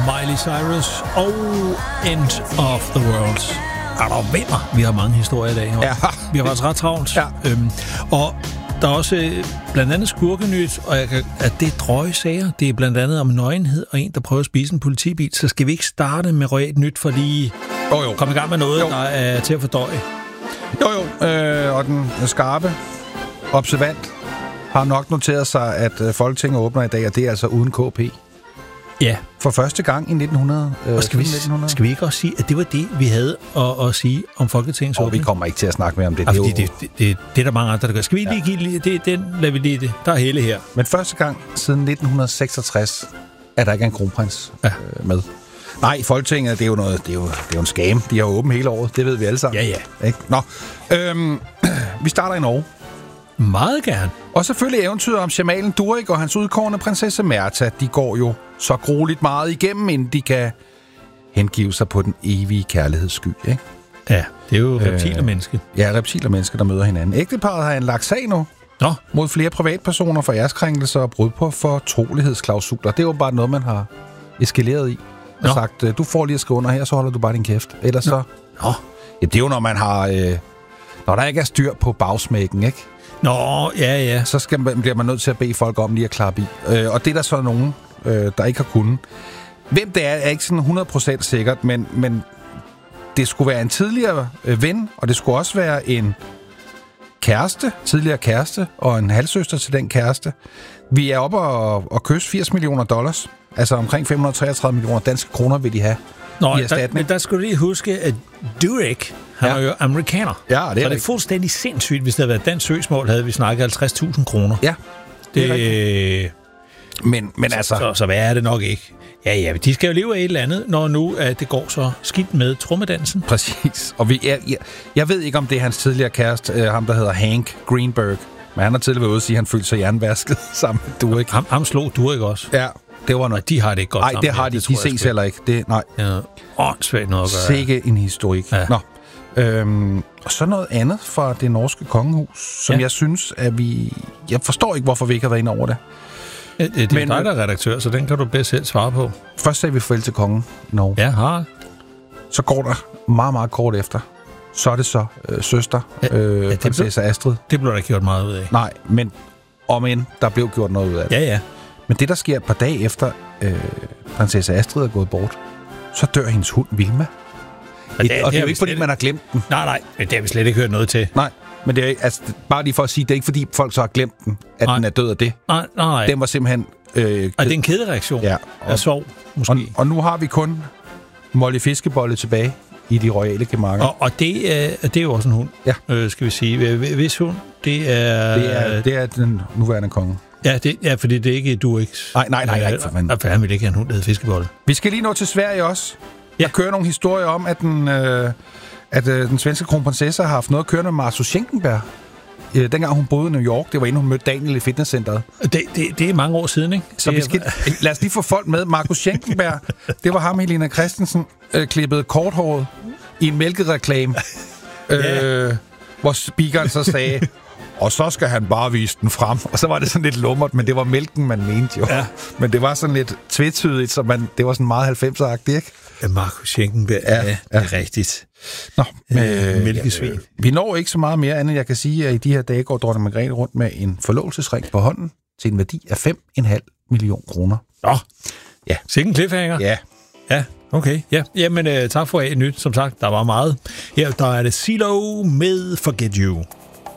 Miley Cyrus og End of the World. Der vinder. Vi har mange historier i dag. Ja. Vi har faktisk ret travlt. Ja. Og der er også blandt andet skurkenyt, og at det er drøje sager. Det er blandt andet om nøgenhed og en, der prøver at spise en politibil. Så skal vi ikke starte med royalt nyt, for lige komme i gang med noget, der er til at fordøje. Og den skarpe observant har nok noteret sig, at Folketinget åbner i dag, og det er altså uden KP. Ja. For første gang i 1900. Og skal vi ikke også sige, at det var det, vi havde at sige om Folketingets åbning? Vi kommer ikke til at snakke mere om det. Det er der mange andre, der gør. Skal vi lige give det? Den lader vi lige det. Der er hele her. Men første gang siden 1966 er der ikke en kronprins med. Nej, Folketinget, det er jo noget, det er jo en scam. De har åbent hele året, det ved vi alle sammen. Ja. Ikke? Nå, vi starter i Norge. Meget gerne. Og selvfølgelig eventyret om Jamalen Durek og hans udkårne prinsesse Märtha. De går jo så grueligt meget igennem, inden de kan hengive sig på den evige kærlighedssky, ikke? Ja, det er jo reptil og menneske. Ja, reptil og menneske, der møder hinanden. Ægteparret har anlagt sag nu mod flere privatpersoner for æreskrænkelser og brud på fortrolighedsklausuler. Det er jo bare noget, man har eskaleret i. Og sagt, du får lige at skrive under her, så holder du bare din kæft. Ellers så... Ja, det er jo, når man har... når der ikke er styr på bagsmækken, ikke? Ja. Så bliver man nødt til at bede folk om lige at klappe i. Og det er der så nogen, der ikke har kunnet. Hvem det er ikke sådan 100% sikkert, men det skulle være en tidligere ven, og det skulle også være en tidligere kæreste, og en halvsøster til den kæreste. Vi er oppe og kysse $80 million. Altså omkring 533 millioner danske kroner vil de have i erstatning. Men der skulle du lige huske, at Durek, han er jo amerikaner. Ja, det er så det er fuldstændig sindssygt. Hvis det havde været dansk søgsmål, havde vi snakket 50.000 kroner. Ja, det er rigtigt. Men altså... Så hvad er det nok ikke? Ja, de skal jo leve af et eller andet, når nu det går så skidt med trommedansen. Præcis. Og jeg ved ikke, om det er hans tidligere kæreste, ham der hedder Hank Greenberg. Men han har tidligere været ude at sige, at han følte sig jernvasket sammen med Durek. Ham slog Durek også. Ja, det var noget. De har det ikke godt sammen. Nej, det har de. De ses heller ikke. Nej. Ja, åndssvagt noget at gøre. Sikke en historik. Ja. Nå. Og så noget andet fra det norske kongehus, som jeg synes, at jeg forstår ikke, hvorfor vi ikke har været inde over det. Det er dig, der er redaktør, så den kan du bedst selv svare på. Først sagde vi farvel til kongen i Norge. Ja, har. Så går der meget, meget kort efter. Så er det så søster, prinsesse Astrid. Det blev der gjort meget ud af. Nej, men der blev gjort noget ud af det. Ja. Men det, der sker et par dage efter prinsesse Astrid er gået bort, så dør hendes hund Vilma. Og det er jo ikke, fordi man har glemt den. Nej, men det har vi slet ikke hørt noget til. Nej, men det er altså, bare lige for at sige, det er ikke, fordi folk så har glemt den, at den er død af det. Nej. Den var simpelthen... og det er en kædereaktion af sorg, måske. Og nu har vi kun Molly Fiskebolle tilbage i de royale gemakker. Og det er jo også en hund, skal vi sige. Hvis hund, det er den nuværende konge. Ja, fordi det er ikke Durek. Nej. For han vil ikke have en hund, der hedder Fiskebolle. Vi skal lige nå til Sverige også. Jeg kører nogle historier om, at den svenske kronprinsesse har haft noget at køre med Marcus Schenkenberg. Dengang hun boede i New York, det var inden hun mødte Daniel i fitnesscenteret. Det er mange år siden, ikke? Så lad os lige få folk med. Marcus Schenkenberg, det var ham, Helena Christensen klippede korthåret i en mælkereklame, hvor speakeren så sagde, og så skal han bare vise den frem. Og så var det sådan lidt lummert, men det var mælken, man mente jo. Ja. Men det var sådan lidt tvetydigt, så det var sådan meget 90'er-agtigt, ikke? Marcus Schenkenberg, ja, er rigtigt. Nå, mælkesvin. Vi når ikke så meget mere, andet jeg kan sige, at i de her dage går dronning Margrethe rundt med en forlovelsesring på hånden til en værdi af 5,5 million kroner. Nå, ja. Sikken cliffhanger. Ja, okay. Ja. Jamen, tak for et nyt. Som sagt, der var meget. Her der er det CeeLo med Forget You.